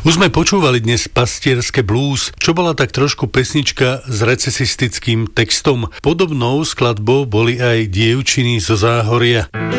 Už sme počúvali dnes Pastierské blues, čo bola tak trošku pesnička s recesistickým textom. Podobnou skladbou boli aj Dievčiny zo Záhoria.